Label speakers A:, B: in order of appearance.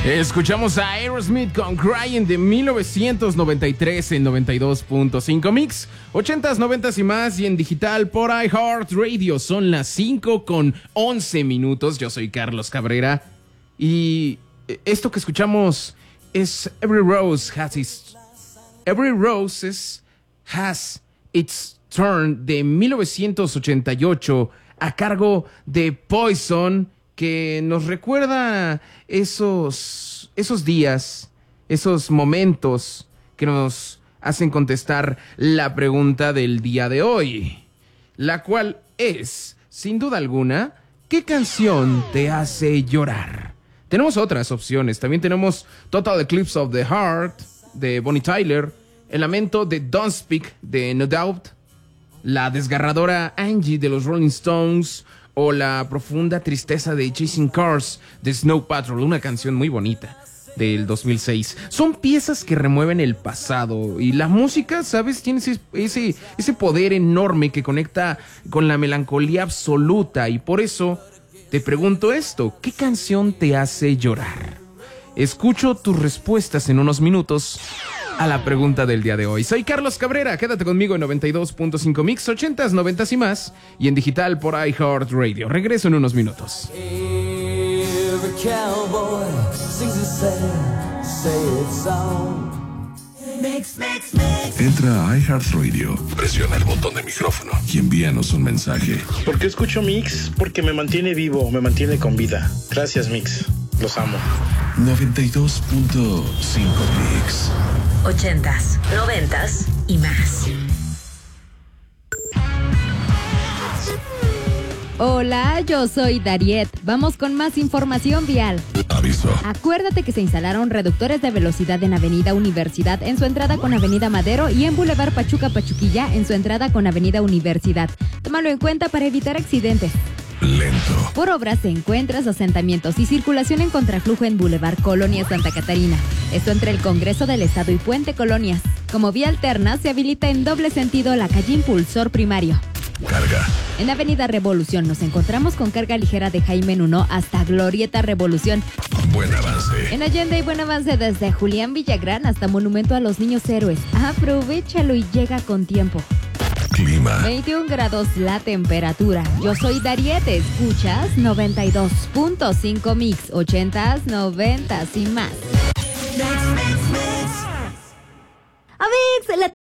A: Escuchamos a Aerosmith con Crying de 1993 en 92.5 Mix, 80s, 90s y más, y en digital por iHeartRadio. Son las 5:11. Yo soy Carlos Cabrera y esto que escuchamos es Every Rose Has Its Turn de 1988 a cargo de Poison, que nos recuerda esos días, esos momentos que nos hacen contestar la pregunta del día de hoy, la cual es, sin duda alguna, ¿qué canción te hace llorar? Tenemos otras opciones, también tenemos Total Eclipse of the Heart de Bonnie Tyler, El Lamento de Don't Speak de No Doubt, la desgarradora Angie de los Rolling Stones, o la profunda tristeza de Chasing Cars de Snow Patrol, una canción muy bonita del 2006. Son piezas que remueven el pasado y la música, ¿sabes? Tiene ese poder enorme que conecta con la melancolía absoluta, y por eso te pregunto esto: ¿qué canción te hace llorar? Escucho tus respuestas en unos minutos a la pregunta del día de hoy. Soy Carlos Cabrera, quédate conmigo en 92.5 Mix, 80s, 90s y más, y en digital por iHeartRadio. Regreso en unos minutos.
B: Entra a iHeartRadio, presiona el botón de micrófono y envíanos un mensaje.
C: ¿Por qué escucho Mix? Porque me mantiene vivo, me mantiene con vida. Gracias, Mix. Los amo.
B: 92.5 Mix.
D: 80s, 90s y más.
E: Hola, yo soy Dariet. Vamos con más información vial.
B: Aviso.
E: Acuérdate que se instalaron reductores de velocidad en Avenida Universidad en su entrada con Avenida Madero y en Boulevard Pachuca-Pachuquilla en su entrada con Avenida Universidad. Tómalo en cuenta para evitar accidentes.
B: Lento.
E: Por obras se encuentran asentamientos y circulación en contraflujo en Boulevard Colonia Santa Catarina. Esto entre el Congreso del Estado y Puente Colonias. Como vía alterna se habilita en doble sentido la calle Impulsor Primario.
B: Carga.
E: En Avenida Revolución nos encontramos con carga ligera de Jaime Nuno hasta Glorieta Revolución.
B: Buen avance.
E: En Allende hay buen avance desde Julián Villagrán hasta Monumento a los Niños Héroes. Aprovéchalo y llega con tiempo.
B: Clima.
E: 21 grados la temperatura. Yo soy Dariet, escuchas 92.5 Mix, 80s, 90s y más.
F: Avix, la